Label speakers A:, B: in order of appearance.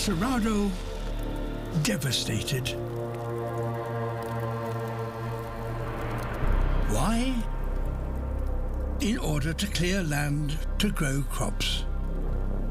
A: Cerrado devastated. Why? In order to clear land to grow crops.